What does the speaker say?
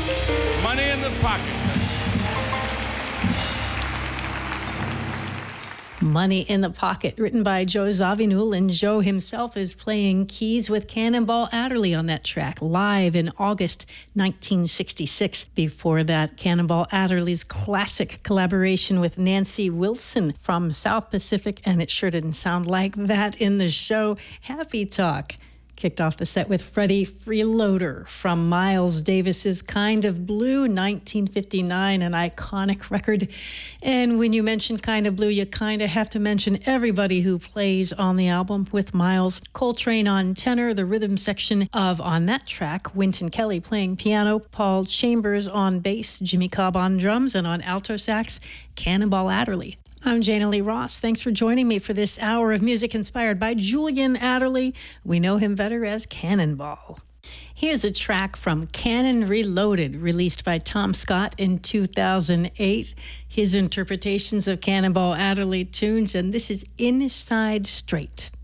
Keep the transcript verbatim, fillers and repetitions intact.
Money in the Pocket. Money in the Pocket, written by Joe Zawinul, and Joe himself is playing keys with Cannonball Adderley on that track, live in August nineteen sixty-six. Before that, Cannonball Adderley's classic collaboration with Nancy Wilson from South Pacific, and it sure didn't sound like that in the show, Happy Talk. Kicked off the set with Freddie Freeloader from Miles Davis's Kind of Blue, nineteen fifty-nine, an iconic record. And when you mention Kind of Blue, you kind of have to mention everybody who plays on the album with Miles. Coltrane on tenor, the rhythm section of on that track, Wynton Kelly playing piano, Paul Chambers on bass, Jimmy Cobb on drums, and on alto sax, Cannonball Adderley. I'm Jana Lee Ross. Thanks for joining me for this hour of music inspired by Julian Adderley. We know him better as Cannonball. Here's a track from Cannon Reloaded, released by Tom Scott in two thousand eight. His interpretations of Cannonball Adderley tunes, and this is Inside Straight.